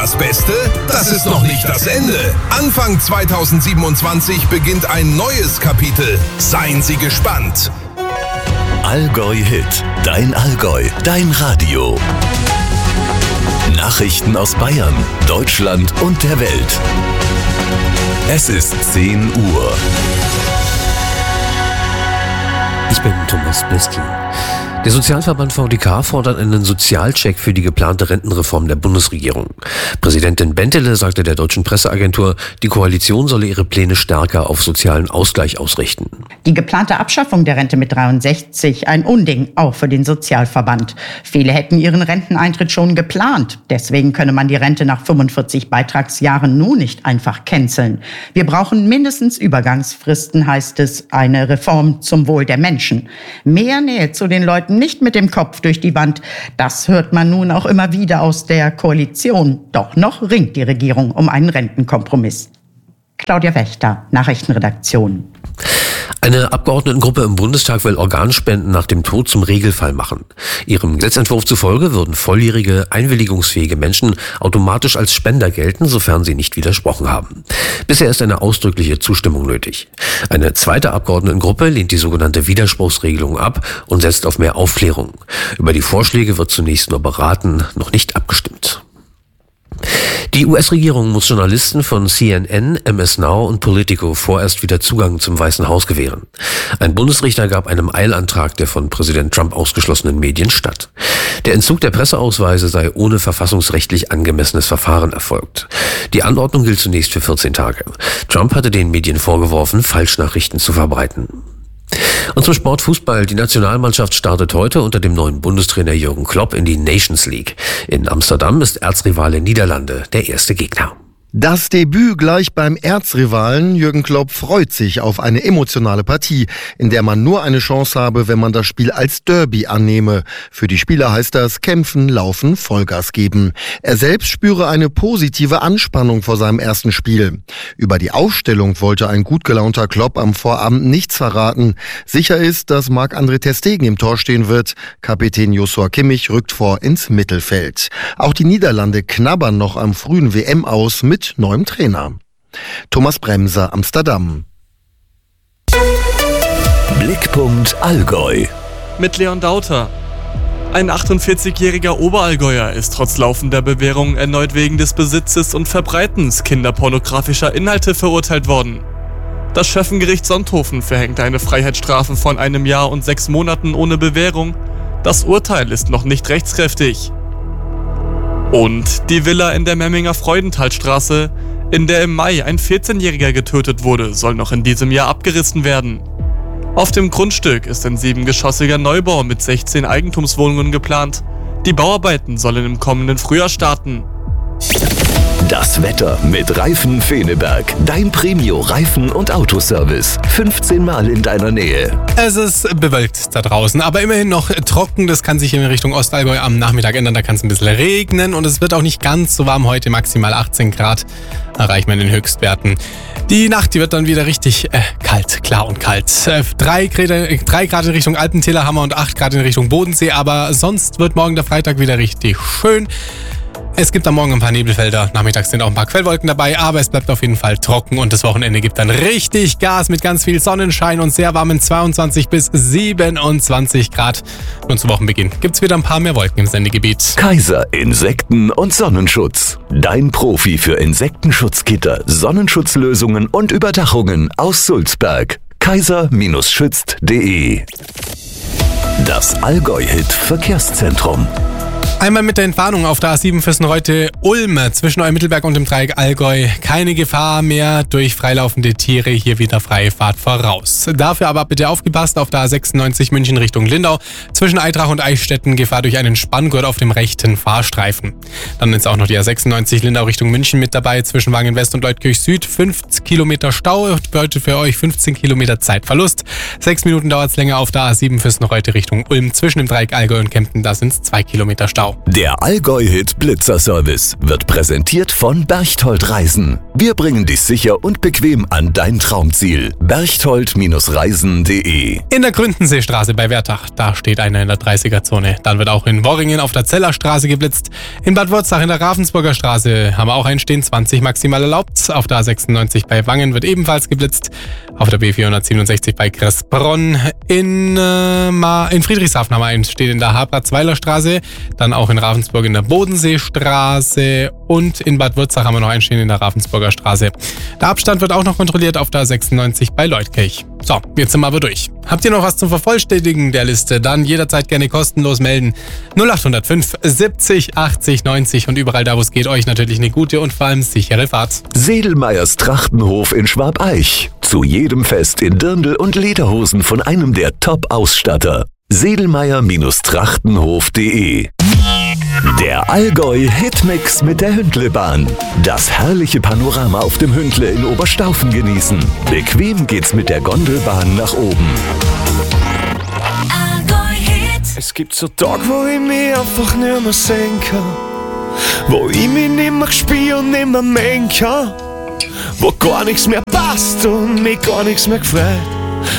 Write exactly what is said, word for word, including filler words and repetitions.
Das Beste, das ist noch nicht das Ende. Anfang zweitausendsiebenundzwanzig beginnt ein neues Kapitel. Seien Sie gespannt. Allgäu Hit, dein Allgäu, dein Radio. Nachrichten aus Bayern, Deutschland und der Welt. Es ist zehn Uhr. Ich bin Thomas Blisky. Der Sozialverband V D K fordert einen Sozialcheck für die geplante Rentenreform der Bundesregierung. Präsidentin Bentele sagte der deutschen Presseagentur, die Koalition solle ihre Pläne stärker auf sozialen Ausgleich ausrichten. Die geplante Abschaffung der Rente mit dreiundsechzig, ein Unding, auch für den Sozialverband. Viele hätten ihren Renteneintritt schon geplant. Deswegen könne man die Rente nach fünfundvierzig Beitragsjahren nun nicht einfach canceln. Wir brauchen mindestens Übergangsfristen, heißt es, eine Reform zum Wohl der Menschen. Mehr Nähe zu den Leuten, nicht mit dem Kopf durch die Wand. Das hört man nun auch immer wieder aus der Koalition. Doch noch ringt die Regierung um einen Rentenkompromiss. Claudia Wächter, Nachrichtenredaktion. Eine Abgeordnetengruppe im Bundestag will Organspenden nach dem Tod zum Regelfall machen. Ihrem Gesetzentwurf zufolge würden volljährige, einwilligungsfähige Menschen automatisch als Spender gelten, sofern sie nicht widersprochen haben. Bisher ist eine ausdrückliche Zustimmung nötig. Eine zweite Abgeordnetengruppe lehnt die sogenannte Widerspruchsregelung ab und setzt auf mehr Aufklärung. Über die Vorschläge wird zunächst nur beraten, noch nicht abgestimmt. Die U S-Regierung muss Journalisten von C N N, M S Now und Politico vorerst wieder Zugang zum Weißen Haus gewähren. Ein Bundesrichter gab einem Eilantrag der von Präsident Trump ausgeschlossenen Medien statt. Der Entzug der Presseausweise sei ohne verfassungsrechtlich angemessenes Verfahren erfolgt. Die Anordnung gilt zunächst für vierzehn Tage. Trump hatte den Medien vorgeworfen, Falschnachrichten zu verbreiten. Und zum Sport Fußball. Die Nationalmannschaft startet heute unter dem neuen Bundestrainer Jürgen Klopp in die Nations League. In Amsterdam ist Erzrivale Niederlande der erste Gegner. Das Debüt gleich beim Erzrivalen. Jürgen Klopp freut sich auf eine emotionale Partie, in der man nur eine Chance habe, wenn man das Spiel als Derby annehme. Für die Spieler heißt das kämpfen, laufen, Vollgas geben. Er selbst spüre eine positive Anspannung vor seinem ersten Spiel. Über die Aufstellung wollte ein gut gelaunter Klopp am Vorabend nichts verraten. Sicher ist, dass Marc-André ter Stegen im Tor stehen wird. Kapitän Joshua Kimmich rückt vor ins Mittelfeld. Auch die Niederlande knabbern noch am frühen W M aus mit neuem Trainer. Thomas Bremser, Amsterdam. Blickpunkt Allgäu. Mit Leon Dauter. Ein achtundvierzigjähriger Oberallgäuer ist trotz laufender Bewährung erneut wegen des Besitzes und Verbreitens kinderpornografischer Inhalte verurteilt worden. Das Schöffengericht Sonthofen verhängte eine Freiheitsstrafe von einem Jahr und sechs Monaten ohne Bewährung. Das Urteil ist noch nicht rechtskräftig. Und die Villa in der Memminger Freudentalstraße, in der im Mai ein vierzehnjähriger getötet wurde, soll noch in diesem Jahr abgerissen werden. Auf dem Grundstück ist ein siebengeschossiger Neubau mit sechzehn Eigentumswohnungen geplant. Die Bauarbeiten sollen im kommenden Frühjahr starten. Das Wetter mit Reifen Feneberg. Dein Premio Reifen- und Autoservice. fünfzehn Mal in deiner Nähe. Es ist bewölkt da draußen, aber immerhin noch trocken. Das kann sich in Richtung Ostallgäu am Nachmittag ändern. Da kann es ein bisschen regnen und es wird auch nicht ganz so warm heute. Maximal achtzehn Grad erreichen wir in den Höchstwerten. Die Nacht, die wird dann wieder richtig äh, kalt, klar und kalt. Äh, drei, Grad, drei Grad in Richtung Alpentäler Hammer und acht Grad in Richtung Bodensee. Aber sonst wird morgen der Freitag wieder richtig schön. Es gibt am Morgen ein paar Nebelfelder, nachmittags sind auch ein paar Quellwolken dabei, aber es bleibt auf jeden Fall trocken und das Wochenende gibt dann richtig Gas mit ganz viel Sonnenschein und sehr warmen zweiundzwanzig bis siebenundzwanzig Grad. Und zu Wochenbeginn gibt's wieder ein paar mehr Wolken im Sendegebiet. Kaiser Insekten- und Sonnenschutz. Dein Profi für Insektenschutzgitter, Sonnenschutzlösungen und Überdachungen aus Sulzberg. kaiser schützt punkt de. Das Allgäu-Hit Verkehrszentrum. Einmal mit der Entwarnung auf der A sieben Füssen-Reute-Ulm zwischen Eumittelberg und dem Dreieck Allgäu. Keine Gefahr mehr durch freilaufende Tiere, hier wieder freie Fahrt voraus. Dafür aber bitte aufgepasst auf der A sechsundneunzig München Richtung Lindau. Zwischen Eitrach und Eichstätten Gefahr durch einen Spanngurt auf dem rechten Fahrstreifen. Dann ist auch noch die A sechsundneunzig Lindau Richtung München mit dabei. Zwischen Wangen West und Leutkirch Süd fünfzig Kilometer Stau. Bedeutet für euch fünfzehn Kilometer Zeitverlust. Sechs Minuten dauert es länger auf der A sieben Füssen-Reute Richtung Ulm. Zwischen dem Dreieck Allgäu und Kempten, da sind es zwei Kilometer Stau. Allgäu-Zwickau. Der Allgäu-Hit Blitzer Service wird präsentiert von Berchtold Reisen. Wir bringen dich sicher und bequem an dein Traumziel. berchtold Reisen punkt de. In der Gründenseestraße bei Wertach, da steht einer in der dreißiger-Zone. Dann wird auch in Worringen auf der Zellerstraße geblitzt. In Bad Wurzach in der Ravensburger Straße haben wir auch ein Stehen, zwanzig maximal erlaubt. Auf der A sechsundneunzig bei Wangen wird ebenfalls geblitzt. Auf der B vierhundertsiebenundsechzig bei Kressbronn. In, äh, Ma- in Friedrichshafen haben wir einen, steht in der Habratzweiler Straße. Dann auch in Ravensburg in der Bodenseestraße. Und in Bad Wurzach haben wir noch einen stehen in der Ravensburger Straße. Der Abstand wird auch noch kontrolliert auf der A sechsundneunzig bei Leutkirch. So, jetzt sind wir aber durch. Habt ihr noch was zum Vervollständigen der Liste? Dann jederzeit gerne kostenlos melden. null acht null fünf siebzig achtzig neunzig und überall da, wo es geht, euch natürlich eine gute und vor allem sichere Fahrt. Sedelmeyers Trachtenhof in Schwabeich. Zu jedem Fest in Dirndl und Lederhosen von einem der Top-Ausstatter. sedelmeyer Trachtenhof punkt de. Der Allgäu-Hitmix mit der Hündlebahn. Das herrliche Panorama auf dem Hündle in Oberstaufen genießen. Bequem geht's mit der Gondelbahn nach oben. Es gibt so Tage, wo ich mich einfach nicht mehr sehen kann. Wo ich mich nicht mehr spüre und nicht mehr mengen kann. Wo gar nichts mehr passt und mich gar nichts mehr gefällt.